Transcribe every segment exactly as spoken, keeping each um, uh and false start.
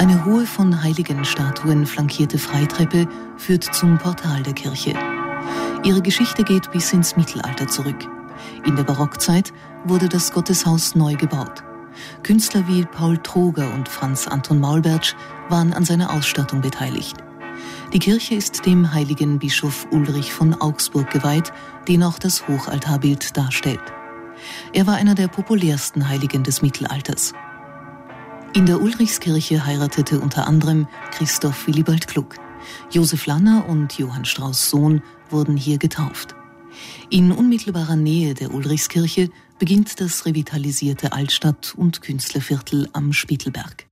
Eine hohe von Heiligenstatuen flankierte Freitreppe führt zum Portal der Kirche. Ihre Geschichte geht bis ins Mittelalter zurück. In der Barockzeit wurde das Gotteshaus neu gebaut. Künstler wie Paul Troger und Franz Anton Maulbertsch waren an seiner Ausstattung beteiligt. Die Kirche ist dem heiligen Bischof Ulrich von Augsburg geweiht, den auch das Hochaltarbild darstellt. Er war einer der populärsten Heiligen des Mittelalters. In der Ulrichskirche heiratete unter anderem Christoph Willibald Gluck. Josef Lanner und Johann Strauß Sohn wurden hier getauft. In unmittelbarer Nähe der Ulrichskirche beginnt das revitalisierte Altstadt- und Künstlerviertel am Spittelberg.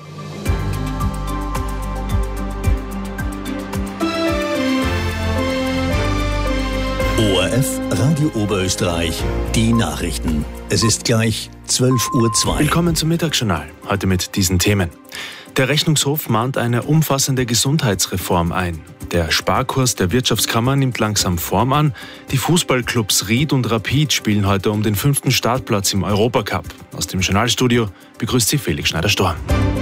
O R F Radio Oberösterreich, die Nachrichten. Es ist gleich zwölf Uhr zwei. Willkommen zum Mittagsjournal, heute mit diesen Themen. Der Rechnungshof mahnt eine umfassende Gesundheitsreform ein. Der Sparkurs der Wirtschaftskammer nimmt langsam Form an. Die Fußballclubs Ried und Rapid spielen heute um den fünften Startplatz im Europacup. Aus dem Journalstudio begrüßt Sie Felix Schneider-Storm.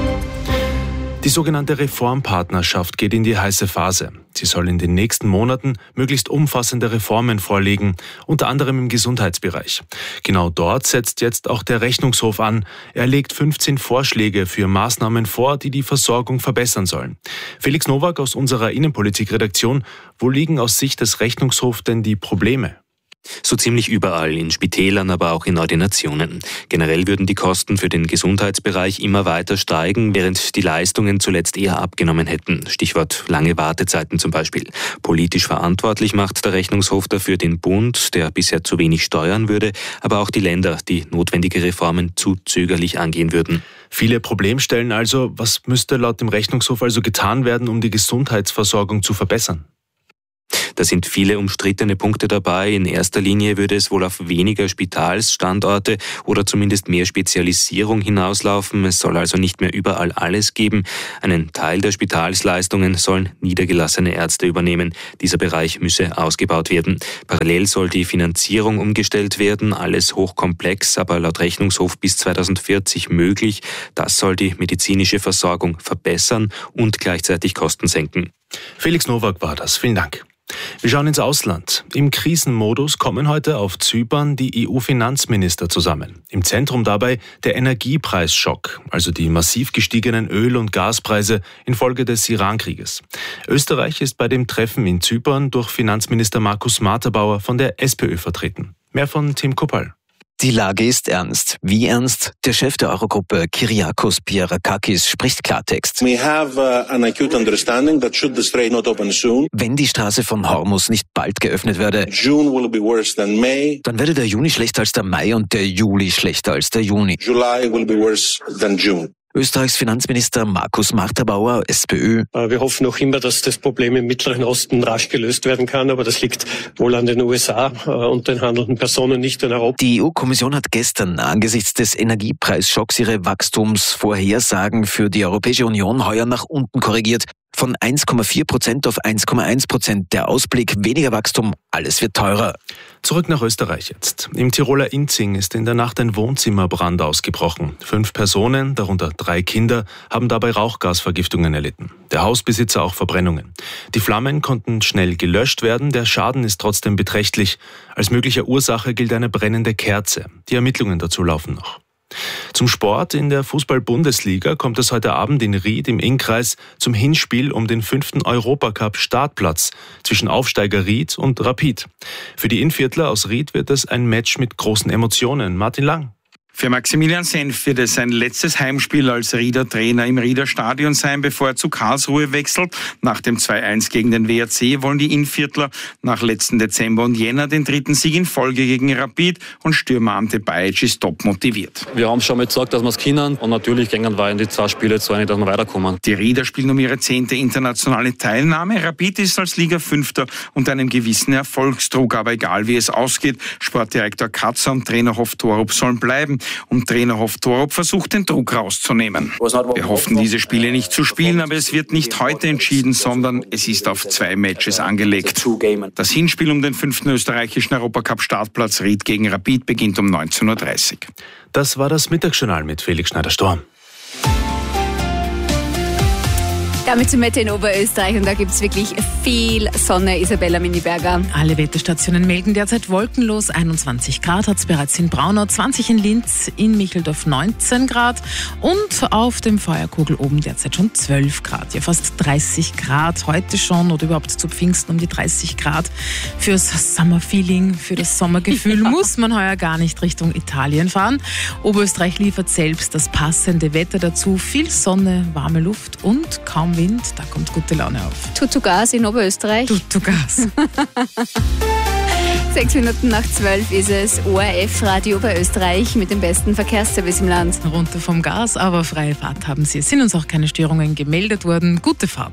Die sogenannte Reformpartnerschaft geht in die heiße Phase. Sie soll in den nächsten Monaten möglichst umfassende Reformen vorlegen, unter anderem im Gesundheitsbereich. Genau dort setzt jetzt auch der Rechnungshof an. Er legt fünfzehn Vorschläge für Maßnahmen vor, die die Versorgung verbessern sollen. Felix Nowak aus unserer Innenpolitik-Redaktion: Wo liegen aus Sicht des Rechnungshofs denn die Probleme? So ziemlich überall, in Spitälern, aber auch in Ordinationen. Generell würden die Kosten für den Gesundheitsbereich immer weiter steigen, während die Leistungen zuletzt eher abgenommen hätten. Stichwort lange Wartezeiten zum Beispiel. Politisch verantwortlich macht der Rechnungshof dafür den Bund, der bisher zu wenig steuern würde, aber auch die Länder, die notwendige Reformen zu zögerlich angehen würden. Viele Problemstellen also. Was müsste laut dem Rechnungshof also getan werden, um die Gesundheitsversorgung zu verbessern? Da sind viele umstrittene Punkte dabei. In erster Linie würde es wohl auf weniger Spitalsstandorte oder zumindest mehr Spezialisierung hinauslaufen. Es soll also nicht mehr überall alles geben. Einen Teil der Spitalsleistungen sollen niedergelassene Ärzte übernehmen. Dieser Bereich müsse ausgebaut werden. Parallel soll die Finanzierung umgestellt werden. Alles hochkomplex, aber laut Rechnungshof bis zweitausendvierzig möglich. Das soll die medizinische Versorgung verbessern und gleichzeitig Kosten senken. Felix Nowak war das. Vielen Dank. Wir schauen ins Ausland. Im Krisenmodus kommen heute auf Zypern die E U-Finanzminister zusammen. Im Zentrum dabei der Energiepreisschock, also die massiv gestiegenen Öl- und Gaspreise infolge des Iran-Krieges. Österreich ist bei dem Treffen in Zypern durch Finanzminister Markus Marterbauer von der SPÖ vertreten. Mehr von Tim Kuppal. Die Lage ist ernst. Wie ernst? Der Chef der Eurogruppe, Kyriakos Pierrakakis, spricht Klartext. We have uh, an acute understanding that should the strait not open soon, wenn die Straße von Hormuz nicht bald geöffnet werde, June will be worse than May, dann werde der Juni schlechter als der Mai und der Juli schlechter als der Juni. July will be worse than June. Österreichs Finanzminister Markus Marterbauer, SPÖ. Wir hoffen noch immer, dass das Problem im Mittleren Osten rasch gelöst werden kann, aber das liegt wohl an den U S A und den handelnden Personen, nicht in Europa. Die E U-Kommission hat gestern angesichts des Energiepreisschocks ihre Wachstumsvorhersagen für die Europäische Union heuer nach unten korrigiert. Von eins Komma vier Prozent auf eins Komma eins Prozent. Der Ausblick: weniger Wachstum, alles wird teurer. Zurück nach Österreich jetzt. Im Tiroler Inzing ist in der Nacht ein Wohnzimmerbrand ausgebrochen. Fünf Personen, darunter drei Kinder, haben dabei Rauchgasvergiftungen erlitten. Der Hausbesitzer auch Verbrennungen. Die Flammen konnten schnell gelöscht werden, der Schaden ist trotzdem beträchtlich. Als mögliche Ursache gilt eine brennende Kerze. Die Ermittlungen dazu laufen noch. Zum Sport. In der Fußball-Bundesliga kommt es heute Abend in Ried im Innkreis zum Hinspiel um den fünften Europacup-Startplatz zwischen Aufsteiger Ried und Rapid. Für die Innviertler aus Ried wird es ein Match mit großen Emotionen. Martin Lang. Für Maximilian Senf wird es sein letztes Heimspiel als Rieder Trainer im Rieder Stadion sein, bevor er zu Karlsruhe wechselt. Nach dem zwei eins gegen den W R C wollen die Innviertler nach letzten Dezember und Jänner den dritten Sieg in Folge gegen Rapid, und Stürmer Ante Bajic ist top motiviert. Wir haben schon mal gesagt, dass wir es können, und natürlich gehen wir in die zwei Spiele zu einig, dass wir weiterkommen. Die Rieder spielen um ihre zehnte internationale Teilnahme. Rapid ist als Liga Fünfter und einem gewissen Erfolgsdruck, aber egal wie es ausgeht, Sportdirektor Katzer und Trainer Hoff Torup sollen bleiben. Und Trainer Hoff Torup versucht, den Druck rauszunehmen. Wir hoffen, diese Spiele nicht zu spielen, aber es wird nicht heute entschieden, sondern es ist auf zwei Matches angelegt. Das Hinspiel um den fünften österreichischen Europacup-Startplatz Ried gegen Rapid beginnt um neunzehn Uhr dreißig. Das war das Mittagsjournal mit Felix Schneider-Storm. Damit zum Wetter in Oberösterreich und da gibt es wirklich viel Sonne, Isabella Miniberger. Alle Wetterstationen melden derzeit wolkenlos. einundzwanzig Grad hat es bereits in Braunau, zwanzig in Linz, in Micheldorf neunzehn Grad und auf dem Feuerkogel oben derzeit schon zwölf Grad. Ja, fast dreißig Grad heute schon oder überhaupt zu Pfingsten um die dreißig Grad. Fürs Summer-Feeling, für das Sommergefühl ja. muss man heuer gar nicht Richtung Italien fahren. Oberösterreich liefert selbst das passende Wetter dazu. Viel Sonne, warme Luft und kaum Wind, da kommt gute Laune auf. Tutugas in Oberösterreich. Tutugas. Sechs Minuten nach zwölf ist es O R F Radio Oberösterreich mit dem besten Verkehrsservice im Land. Runter vom Gas, aber freie Fahrt haben Sie. Es sind uns auch keine Störungen gemeldet worden. Gute Fahrt.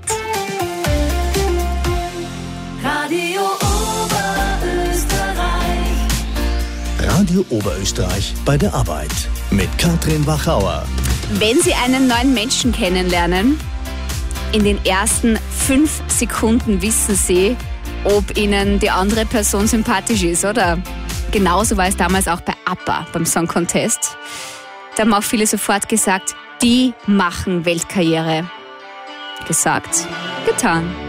Radio Oberösterreich. Radio Oberösterreich bei der Arbeit mit Katrin Wachauer. Wenn Sie einen neuen Menschen kennenlernen, in den ersten fünf Sekunden wissen Sie, ob Ihnen die andere Person sympathisch ist, oder? Genauso war es damals auch bei ABBA beim Song Contest. Da haben auch viele sofort gesagt, die machen Weltkarriere. Gesagt, getan.